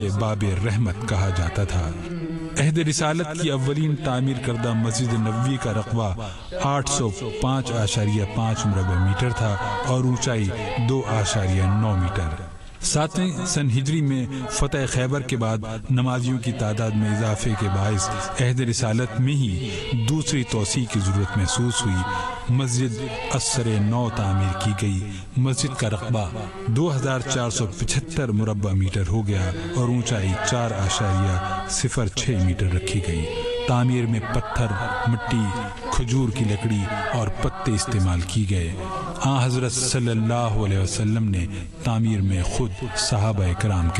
बाब रहमत कहा जाता था। अहद रिसालत की अव्वलीन तामीर करदा मस्जिद नबवी का रकबा 805.5 मुरबा मीटर था और ऊंचाई 2.9 मीटर। 7वें सन हिजरी में फतह खैबर के बाद नमाजियों की तादाद में इजाफे के बायस अहद रिसालत में ही दूसरी तोसी की ज़रूरत महसूस हुई। मस्जिद असरे नौ तामीर की गई। मस्जिद का रकबा 2475 मुरबा मीटर हो गया और ऊंचाई 4.06 मीटर रखी गई। तामीर में पत्थर, मिट्टी, खजूर की लकड़ी और पत्ते इस्तेमाल किए गए। हज़रत सल्लल्लाहु अलैहि वसल्लम ने तामीर में खुद सहाबा-ए-किराम के